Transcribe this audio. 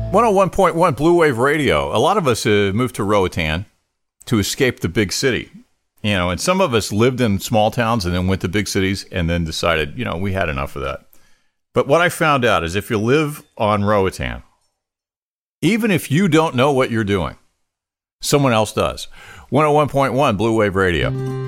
101.1 Blue Wave Radio. A lot of us moved to Roatan to escape the big city. You know, and some of us lived in small towns and then went to big cities and then decided, you know, we had enough of that. But what I found out is if you live on Roatan, even if you don't know what you're doing, someone else does. 101.1 Blue Wave Radio.